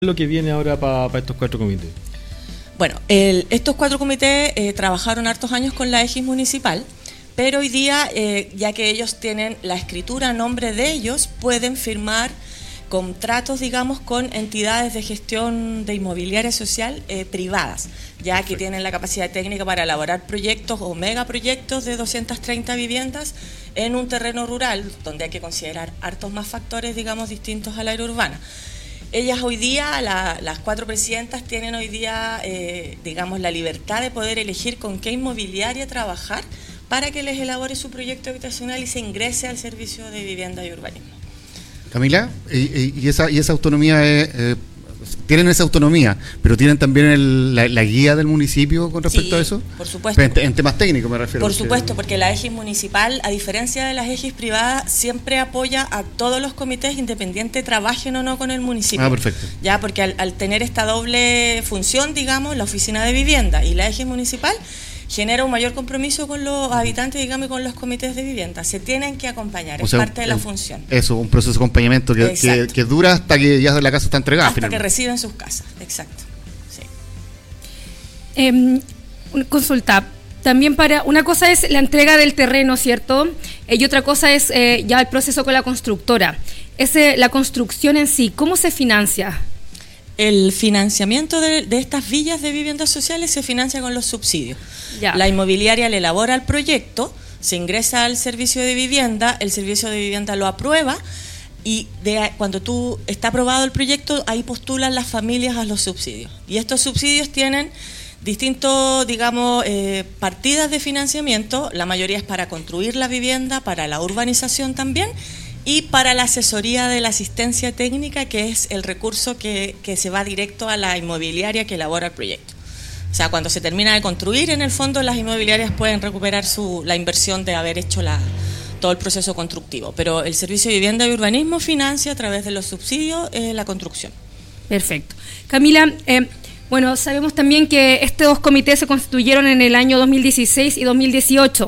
lo que viene ahora para estos 4 comités? Bueno, estos 4 comités trabajaron hartos años con la EGIS municipal, pero hoy día, ya que ellos tienen la escritura a nombre de ellos, pueden firmar contratos, digamos, con entidades de gestión de inmobiliaria social privadas, ya que tienen la capacidad técnica para elaborar proyectos o megaproyectos de 230 viviendas en un terreno rural, donde hay que considerar hartos más factores, digamos, distintos al área urbana. Ellas hoy día, las 4 presidentas, tienen hoy día, digamos, la libertad de poder elegir con qué inmobiliaria trabajar para que les elabore su proyecto habitacional y se ingrese al servicio de vivienda y urbanismo. Camila, y esa autonomía tienen esa autonomía, pero tienen también la guía del municipio con respecto a eso. Por supuesto. En temas técnicos me refiero. Por supuesto, porque la EGIS municipal, a diferencia de las EGIS privadas, siempre apoya a todos los comités, independiente trabajen o no con el municipio. Ah, perfecto. Ya, porque al tener esta doble función, digamos, la oficina de vivienda y la EGIS municipal, genera un mayor compromiso con los habitantes, digamos, y con los comités de vivienda. Se tienen que acompañar, es parte de la función. Eso, un proceso de acompañamiento que dura hasta que ya la casa está entregada. Hasta finalmente. Que reciben sus casas, exacto. Sí. Una consulta. También una cosa es la entrega del terreno, ¿cierto? Y otra cosa es ya el proceso con la constructora. La construcción en sí, ¿cómo se financia? El financiamiento de estas villas de viviendas sociales se financia con los subsidios. Ya. La inmobiliaria le elabora el proyecto, se ingresa al servicio de vivienda, el servicio de vivienda lo aprueba y cuando está aprobado el proyecto, ahí postulan las familias a los subsidios. Y estos subsidios tienen distintos, digamos, partidas de financiamiento. La mayoría es para construir la vivienda, para la urbanización también, y para la asesoría de la asistencia técnica, que es el recurso que se va directo a la inmobiliaria que elabora el proyecto. O sea, cuando se termina de construir, en el fondo las inmobiliarias pueden recuperar la inversión de haber hecho todo el proceso constructivo. Pero el Servicio de Vivienda y Urbanismo financia a través de los subsidios la construcción. Perfecto. Camila, bueno, sabemos también que estos 2 comités se constituyeron en el año 2016 y 2018.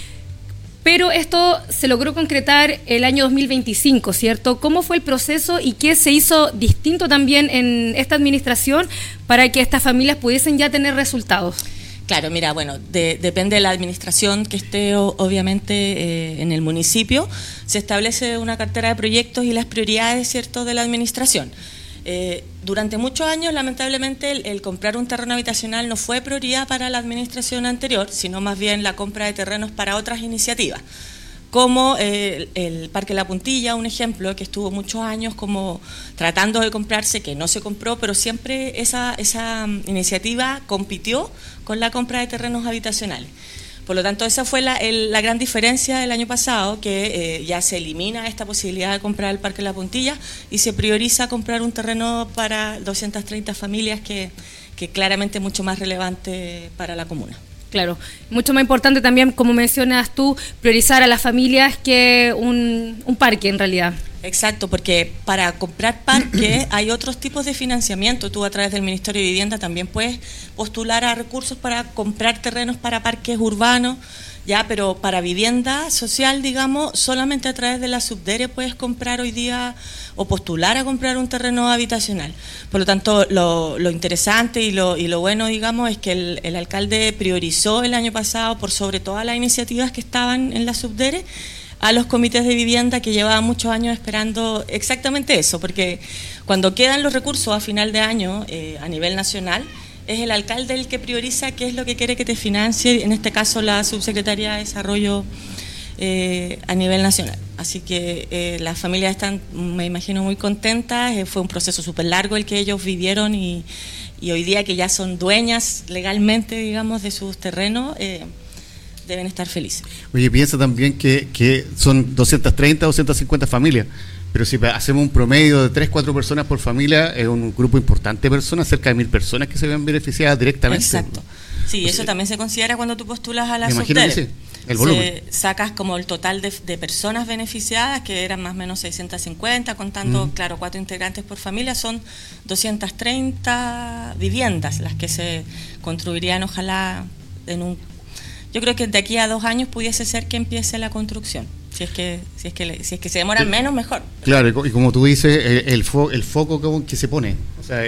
Pero esto se logró concretar el año 2025, ¿cierto? ¿Cómo fue el proceso y qué se hizo distinto también en esta administración para que estas familias pudiesen ya tener resultados? Claro, mira, bueno, depende de la administración que esté obviamente en el municipio, se establece una cartera de proyectos y las prioridades, ¿cierto?, de la administración. Durante muchos años, lamentablemente, el comprar un terreno habitacional no fue prioridad para la administración anterior, sino más bien la compra de terrenos para otras iniciativas, como el Parque La Puntilla, un ejemplo, que estuvo muchos años como tratando de comprarse, que no se compró, pero siempre esa iniciativa compitió con la compra de terrenos habitacionales. Por lo tanto, esa fue la gran diferencia del año pasado, que ya se elimina esta posibilidad de comprar el Parque La Puntilla y se prioriza comprar un terreno para 230 familias, que claramente es mucho más relevante para la comuna. Claro, mucho más importante también, como mencionas tú, priorizar a las familias que un parque en realidad. Exacto, porque para comprar parques hay otros tipos de financiamiento. Tú a través del Ministerio de Vivienda también puedes postular a recursos para comprar terrenos para parques urbanos, ya, pero para vivienda social, digamos, solamente a través de la Subdere puedes comprar hoy día o postular a comprar un terreno habitacional. Por lo tanto, lo interesante y lo bueno, digamos, es que el alcalde priorizó el año pasado, por sobre todas las iniciativas que estaban en la Subdere, a los comités de vivienda que llevaban muchos años esperando exactamente eso, porque cuando quedan los recursos a final de año a nivel nacional, es el alcalde el que prioriza qué es lo que quiere que te financie, en este caso la Subsecretaría de Desarrollo a nivel nacional. Así que las familias están, me imagino, muy contentas. Fue un proceso súper largo el que ellos vivieron y hoy día que ya son dueñas legalmente, digamos, de sus terrenos, deben estar felices. Oye, piensa también que son 230, 250 familias, pero si hacemos un promedio de 3, 4 personas por familia, es un grupo importante de personas, cerca de 1.000 personas que se ven beneficiadas directamente. Exacto. Sí, eso también se considera cuando tú postulas a la Subdere. Me imagino que sí, el volumen. Sacas como el total de personas beneficiadas, que eran más o menos 650, contando, claro, 4 integrantes por familia, son 230 viviendas las que se construirían, ojalá, yo creo que de aquí a 2 años pudiese ser que empiece la construcción. Si es que se demoran menos, mejor. Claro, y como tú dices, el foco que se pone